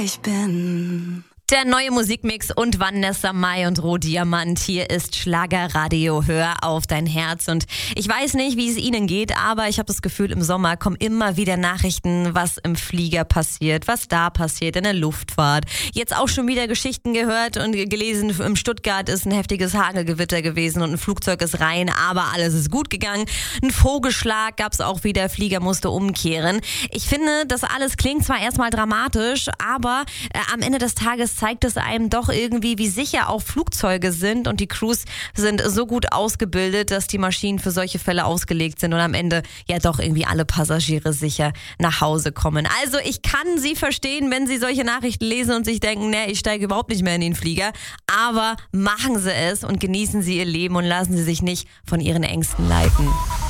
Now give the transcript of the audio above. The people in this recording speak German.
Ich bin Der neue Musikmix und Vanessa Mai und Rohdiamant. Hier ist Schlagerradio. Hör auf dein Herz. Und ich weiß nicht, wie es Ihnen geht, aber ich habe das Gefühl, im Sommer kommen immer wieder Nachrichten, was im Flieger passiert, was da passiert in der Luftfahrt. Jetzt auch schon wieder Geschichten gehört und gelesen, in Stuttgart ist ein heftiges Hagelgewitter gewesen und ein Flugzeug ist rein, aber alles ist gut gegangen. Ein Vogelschlag gab es auch wieder, Flieger musste umkehren. Ich finde, das alles klingt zwar erstmal dramatisch, aber am Ende des Tages zeigt es einem doch irgendwie, wie sicher auch Flugzeuge sind, und die Crews sind so gut ausgebildet, dass die Maschinen für solche Fälle ausgelegt sind und am Ende ja doch irgendwie alle Passagiere sicher nach Hause kommen. Also ich kann Sie verstehen, wenn Sie solche Nachrichten lesen und sich denken, ich steige überhaupt nicht mehr in den Flieger, aber machen Sie es und genießen Sie Ihr Leben und lassen Sie sich nicht von Ihren Ängsten leiten.